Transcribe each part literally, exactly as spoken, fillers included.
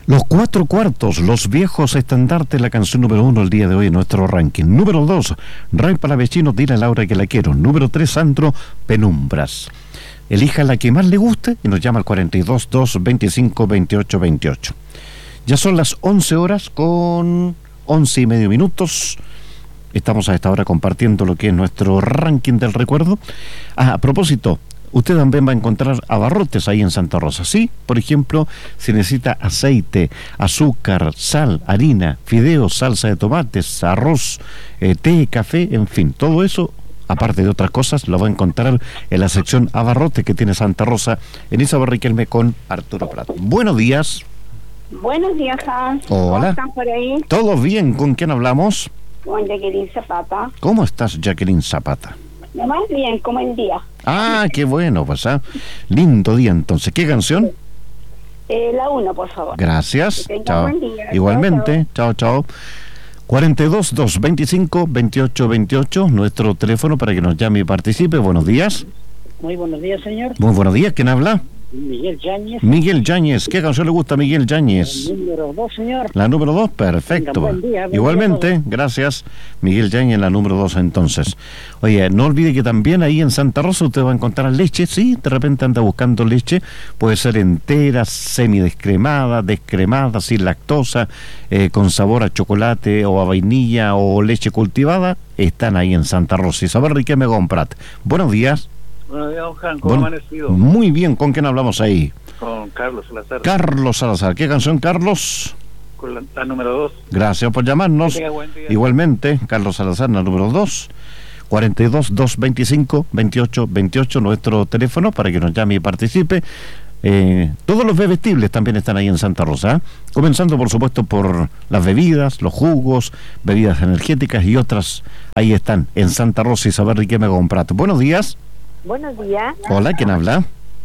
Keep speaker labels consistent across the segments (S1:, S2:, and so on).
S1: Los cuatro cuartos, los viejos estandartes, la canción número uno el día de hoy en nuestro ranking. Número dos, Ray Palavecino, dile a Laura que la quiero. Número tres, Sandro, Penumbras. Elija la que más le guste y nos llama al cuarenta y dos, dos, veinticinco, veintiocho, veintiocho. Ya son las once horas con once y medio minutos. Estamos a esta hora compartiendo lo que es nuestro ranking del recuerdo. Ah, a propósito, usted también va a encontrar abarrotes ahí en Santa Rosa. Sí, por ejemplo, si necesita aceite, azúcar, sal, harina, fideos, salsa de tomates, arroz, eh, té, café, en fin, todo eso, aparte de otras cosas, lo va a encontrar en la sección abarrotes que tiene Santa Rosa en Isabel Riquelme con Arturo Prat. Buenos días.
S2: Buenos días, Hans.
S1: Hola.
S2: ¿Cómo están por ahí?
S1: ¿Todo bien? ¿Con quién hablamos?
S2: Con Jacqueline Zapata.
S1: ¿Cómo estás, Jacqueline Zapata?
S2: Más bien, como el día.
S1: Ah, qué bueno, pues, ¿ah? Lindo día entonces. ¿Qué canción?
S2: Eh, la uno, por favor.
S1: Gracias.
S2: Que tenga
S1: Chao.
S2: buen día.
S1: Igualmente. Chao, chao. cuarenta y dos, dos, veinticinco, veintiocho, veintiocho, nuestro teléfono para que nos llame y participe. Buenos días.
S3: Muy buenos días, señor.
S1: Muy buenos días. ¿Quién habla?
S3: Miguel Yáñez.
S1: Miguel Yáñez. ¿Qué canción le gusta a Miguel Yáñez?
S3: El número dos, señor.
S1: La número dos, perfecto.
S3: Tenga buen día, buen
S1: Igualmente,
S3: día
S1: gracias. Miguel Yáñez, la número dos entonces. Oye, no olvide que también ahí en Santa Rosa usted va a encontrar leche, sí, de repente anda buscando leche, puede ser entera, semidescremada, descremada, sin lactosa, eh, con sabor a chocolate o a vainilla o leche cultivada, están ahí en Santa Rosa. Isabel Riquelme Gomprat. Buenos días.
S4: Buenos días, Juan. ¿Cómo
S1: Bueno,
S4: ha amanecido?
S1: muy bien, ¿con quién hablamos ahí?
S4: Con Carlos Salazar.
S1: Carlos Salazar. ¿Qué canción, Carlos?
S4: Con la, la número dos.
S1: Gracias por llamarnos.
S4: Que tenga buen día.
S1: Igualmente, Carlos Salazar, la número dos, cuarenta y dos, dos, veinticinco, veintiocho, veintiocho, nuestro teléfono para que nos llame y participe. Eh, todos los bebestibles también están ahí en Santa Rosa, ¿eh? Comenzando por supuesto por las bebidas, los jugos, bebidas energéticas y otras, ahí están en Santa Rosa. Isabel Riquelme Gomprat. Buenos días.
S2: Buenos días.
S1: Hola, ¿quién habla?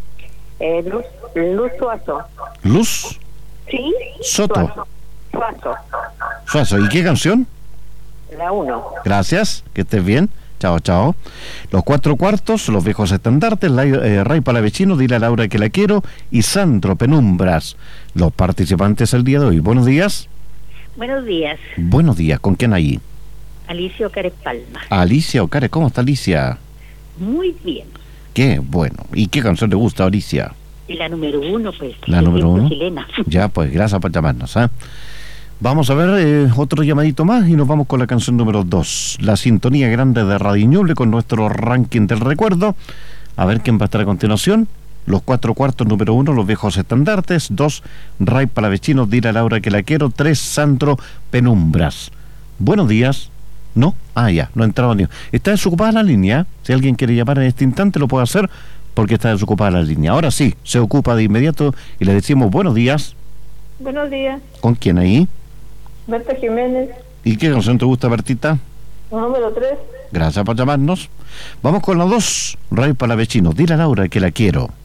S2: Eh, Luz, Luz Suazo.
S1: Luz
S2: ¿Sí?
S1: Soto.
S2: Suazo. Suazo.
S1: Suazo. ¿Y qué canción?
S2: La uno.
S1: Gracias, que estés bien. Chao, chao. Los cuatro cuartos, los viejos estandartes, la, eh, Ray Palavecino, dile a Laura que la quiero, y Sandro Penumbras, los participantes el día de hoy. Buenos días.
S5: Buenos días,
S1: Buenos días, ¿con quién ahí?
S5: Alicia Ocárez Palma.
S1: Alicia Ocárez, ¿cómo está Alicia?
S5: Muy bien.
S1: Qué bueno. ¿Y qué canción le gusta, Alicia?
S5: Y la número uno, pues.
S1: La
S5: de
S1: número
S5: tiempo
S1: uno.
S5: Chilena.
S1: Ya, pues, gracias por llamarnos, ¿eh? Vamos a ver eh, otro llamadito más y nos vamos con la canción número dos. La sintonía grande de Radio Ñuble con nuestro ranking del recuerdo. A ver quién va a estar a continuación. Los cuatro cuartos, número uno, los viejos estandartes. Dos, Ray Palavecino, dile a Laura que la quiero. Tres, Sandro Penumbras. Buenos días. ¿No? Ah, ya, no ha entrado ni. Está desocupada la línea. Si alguien quiere llamar en este instante lo puede hacer porque está desocupada la línea. Ahora sí, se ocupa de inmediato y le decimos buenos días.
S2: Buenos días.
S1: ¿Con quién ahí?
S2: Berta Jiménez.
S1: ¿Y qué canción te gusta, Bertita?
S2: Número tres.
S1: Gracias por llamarnos. Vamos con la dos, Ray Palavecino, dile a Laura que la quiero.